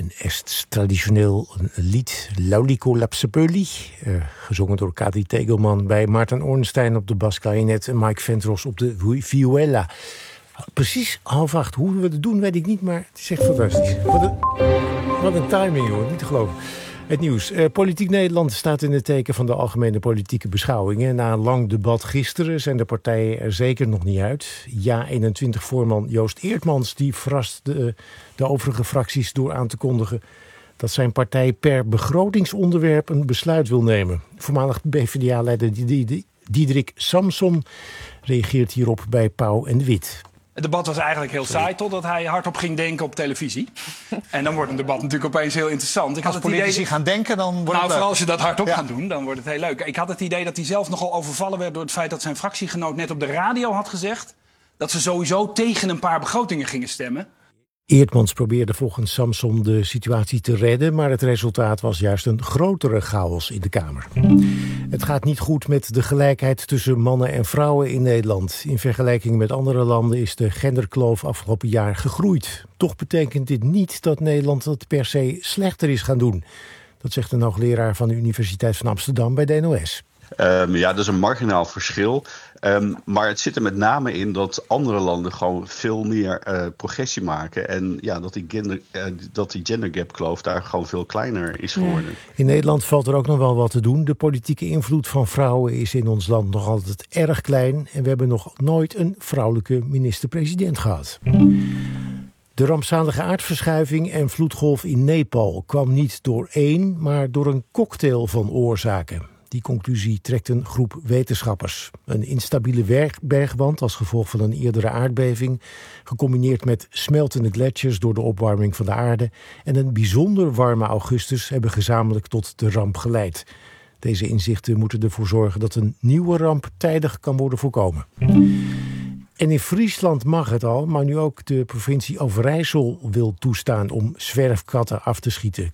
Een traditioneel lied, Laulico Lapsepeli, gezongen door Kadri Tegelman bij Maarten Ornstein op de basklarinet en Mike Ventros op de viola. Precies 7:30. Hoe we het doen, weet ik niet, maar het is echt fantastisch. Wat een timing, hoor. Niet te geloven. Het nieuws. Politiek Nederland staat in het teken van de algemene politieke beschouwingen. Na een lang debat gisteren zijn de partijen er zeker nog niet uit. JA21-voorman Joost Eertmans die verrast de overige fracties door aan te kondigen dat zijn partij per begrotingsonderwerp een besluit wil nemen. Voormalig PvdA-leider Diederik Samsom reageert hierop bij Pauw en de Wit. Het debat was eigenlijk heel saai totdat hij hardop ging denken op televisie. En dan wordt een debat natuurlijk opeens heel interessant. Als politici gaan denken, dan wordt het leuk. Vooral als je dat hardop gaat doen, dan wordt het heel leuk. Ik had het idee dat hij zelf nogal overvallen werd door het feit dat zijn fractiegenoot net op de radio had gezegd dat ze sowieso tegen een paar begrotingen gingen stemmen. Eertmans probeerde volgens Samsom de situatie te redden, maar het resultaat was juist een grotere chaos in de Kamer. Het gaat niet goed met de gelijkheid tussen mannen en vrouwen in Nederland. In vergelijking met andere landen is de genderkloof afgelopen jaar gegroeid. Toch betekent dit niet dat Nederland het per se slechter is gaan doen. Dat zegt een hoogleraar van de Universiteit van Amsterdam bij de NOS. Dat is een marginaal verschil. Maar het zit er met name in dat andere landen gewoon veel meer progressie maken. En ja, dat die gender gap kloof daar gewoon veel kleiner is geworden. In Nederland valt er ook nog wel wat te doen. De politieke invloed van vrouwen is in ons land nog altijd erg klein. En we hebben nog nooit een vrouwelijke minister-president gehad. De rampzalige aardverschuiving en vloedgolf in Nepal kwam niet door één, maar door een cocktail van oorzaken. Die conclusie trekt een groep wetenschappers. Een instabiele bergwand als gevolg van een eerdere aardbeving, gecombineerd met smeltende gletsjers door de opwarming van de aarde en een bijzonder warme augustus hebben gezamenlijk tot de ramp geleid. Deze inzichten moeten ervoor zorgen dat een nieuwe ramp tijdig kan worden voorkomen. En in Friesland mag het al, maar nu ook de provincie Overijssel wil toestaan om zwerfkatten af te schieten.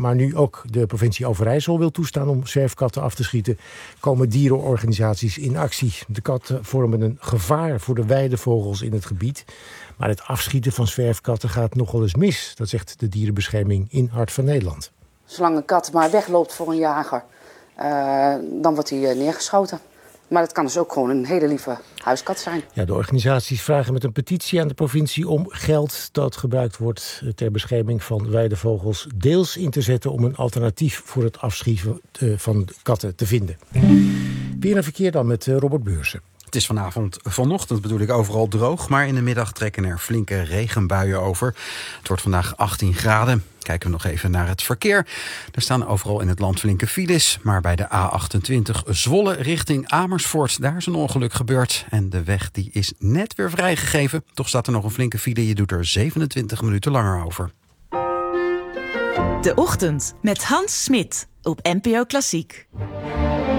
Komen dierenorganisaties in actie. De katten vormen een gevaar voor de weidevogels in het gebied. Maar het afschieten van zwerfkatten gaat nogal eens mis. Dat zegt de dierenbescherming in Hart van Nederland. Zolang een kat maar wegloopt voor een jager, dan wordt hij neergeschoten. Maar het kan dus ook gewoon een hele lieve huiskat zijn. Ja, de organisaties vragen met een petitie aan de provincie om geld dat gebruikt wordt ter bescherming van weidevogels deels in te zetten om een alternatief voor het afschieten van katten te vinden. Weer een verkeer dan met Robert Beursen. Het is vanochtend bedoel ik overal droog, maar in de middag trekken er flinke regenbuien over. Het wordt vandaag 18 graden. Kijken we nog even naar het verkeer. Er staan overal in het land flinke files, maar bij de A28 Zwolle richting Amersfoort, daar is een ongeluk gebeurd. En de weg die is net weer vrijgegeven. Toch staat er nog een flinke file, je doet er 27 minuten langer over. De Ochtend met Hans Smit op NPO Klassiek.